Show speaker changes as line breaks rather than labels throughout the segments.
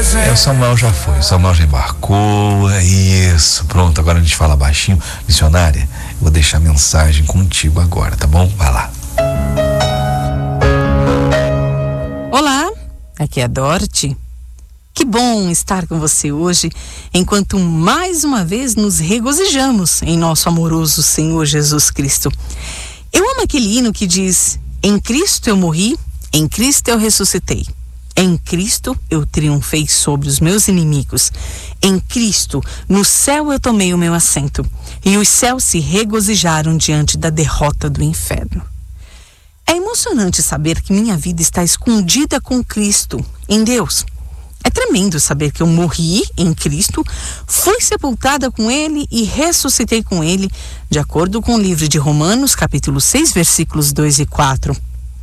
O Samuel já foi, o Samuel já embarcou, é isso. Pronto, agora a gente fala baixinho. Missionária, eu vou deixar a mensagem contigo agora, tá bom? Vai lá.
Olá, aqui é a Dorothy. Que bom estar com você hoje, enquanto mais uma vez nos regozijamos em nosso amoroso Senhor Jesus Cristo. Eu amo aquele hino que diz: em Cristo eu morri, em Cristo eu ressuscitei. Em Cristo eu triunfei sobre os meus inimigos. Em Cristo, no céu eu tomei o meu assento, e os céus se regozijaram diante da derrota do inferno. É emocionante saber que minha vida está escondida com Cristo, em Deus. É tremendo saber que eu morri em Cristo, fui sepultada com Ele e ressuscitei com Ele, de acordo com o livro de Romanos, capítulo 6, versículos 2 e 4.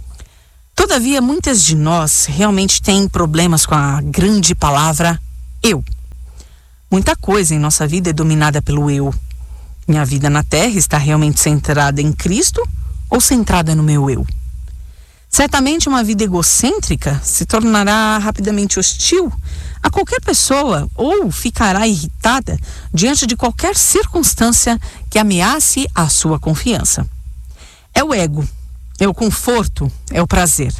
Todavia, muitas de nós realmente têm problemas com a grande palavra eu. Muita coisa em nossa vida é dominada pelo eu. Minha vida na terra está realmente centrada em Cristo ou centrada no meu eu? Certamente uma vida egocêntrica se tornará rapidamente hostil a qualquer pessoa ou ficará irritada diante de qualquer circunstância que ameace a sua confiança. É o ego, é o conforto, é o prazer.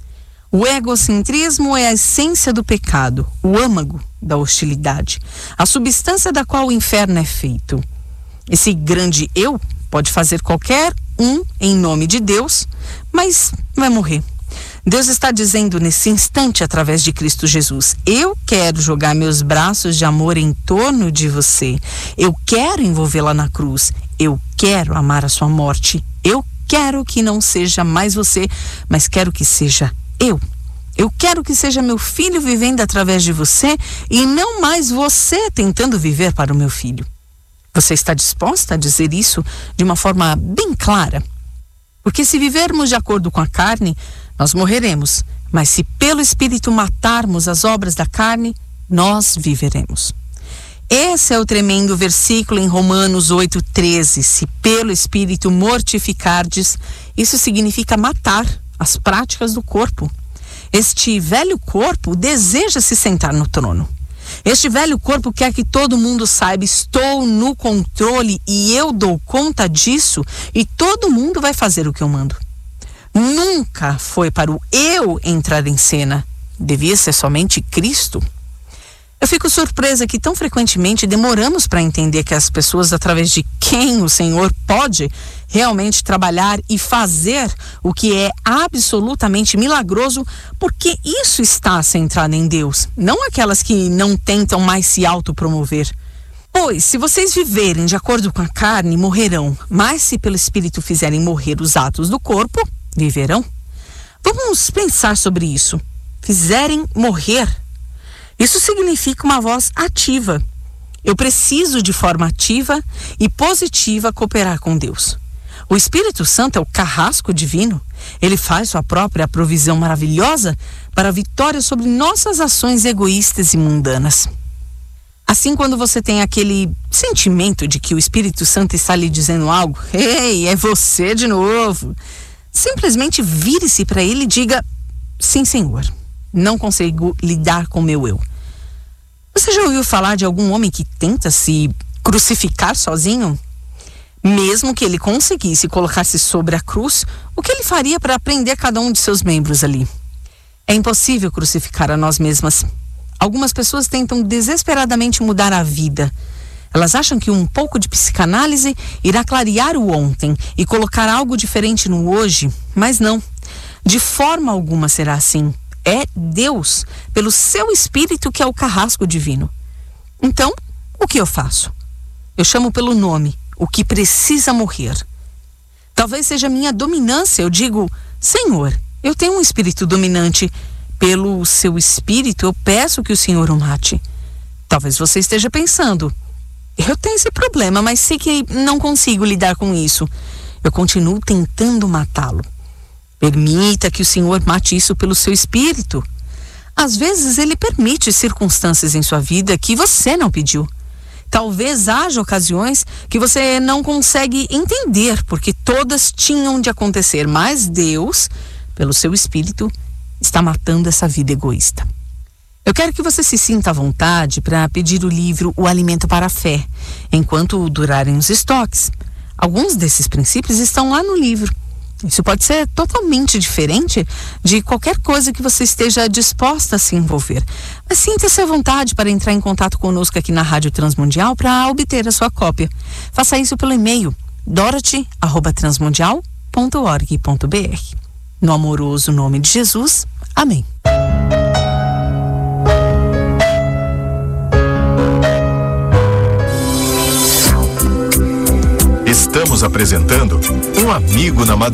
O egocentrismo é a essência do pecado, o âmago da hostilidade, a substância da qual o inferno é feito. Esse grande eu pode fazer qualquer um em nome de Deus, mas vai morrer. Deus está dizendo nesse instante, através de Cristo Jesus: eu quero jogar meus braços de amor em torno de você. Eu quero envolvê-la na cruz. Eu quero amar a sua morte. Eu quero que não seja mais você, mas quero que seja eu. Eu quero que seja meu filho vivendo através de você e não mais você tentando viver para o meu filho. Você está disposta a dizer isso de uma forma bem clara? Porque se vivermos de acordo com a carne, nós morreremos. Mas se pelo Espírito matarmos as obras da carne, nós viveremos. Esse é o tremendo versículo em Romanos 8,13. Se pelo Espírito mortificardes, isso significa matar as práticas do corpo. Este velho corpo deseja se sentar no trono. Este velho corpo quer que todo mundo saiba: estou no controle e eu dou conta disso e todo mundo vai fazer o que eu mando. Nunca foi para o eu entrar em cena. Devia ser somente Cristo. Eu fico surpresa que tão frequentemente demoramos para entender que as pessoas, através de quem o Senhor pode realmente trabalhar e fazer o que é absolutamente milagroso, porque isso está centrado em Deus, não aquelas que não tentam mais se autopromover. Pois, se vocês viverem de acordo com a carne, morrerão, mas se pelo Espírito fizerem morrer os atos do corpo, viverão. Vamos pensar sobre isso. Fizerem morrer. Isso significa uma voz ativa. Eu preciso de forma ativa e positiva cooperar com Deus. O Espírito Santo é o carrasco divino. Ele faz sua própria provisão maravilhosa para a vitória sobre nossas ações egoístas e mundanas. Assim, quando você tem aquele sentimento de que o Espírito Santo está lhe dizendo algo: ei, é você de novo, simplesmente vire-se para ele e diga: sim, Senhor. Não consigo lidar com o meu eu. Você já ouviu falar de algum homem que tenta se crucificar sozinho? Mesmo que ele conseguisse colocar-se sobre a cruz, o que ele faria para prender cada um de seus membros ali? É impossível crucificar a nós mesmas. Algumas pessoas tentam desesperadamente mudar a vida. Elas acham que um pouco de psicanálise irá clarear o ontem e colocar algo diferente no hoje, mas não. De forma alguma será assim. É Deus, pelo seu Espírito, que é o carrasco divino. Então, o que eu faço? Eu chamo pelo nome o que precisa morrer. Talvez seja minha dominância. Eu digo: Senhor, eu tenho um espírito dominante. Pelo seu Espírito, eu peço que o Senhor o mate. Talvez você esteja pensando: eu tenho esse problema, mas sei que não consigo lidar com isso. Eu continuo tentando matá-lo. Permita que o Senhor mate isso pelo seu Espírito. Às vezes ele permite circunstâncias em sua vida que você não pediu. Talvez haja ocasiões que você não consegue entender, porque todas tinham de acontecer, mas Deus, pelo seu Espírito, está matando essa vida egoísta. Eu quero que você se sinta à vontade para pedir o livro O Alimento para a Fé, enquanto durarem os estoques. Alguns desses princípios estão lá no livro. Isso pode ser totalmente diferente de qualquer coisa que você esteja disposta a se envolver. Mas sinta-se à vontade para entrar em contato conosco aqui na Rádio Transmundial para obter a sua cópia. Faça isso pelo e-mail dorothy@transmundial.org.br. No amoroso nome de Jesus. Amém.
Estamos apresentando Um Amigo na Madrugada.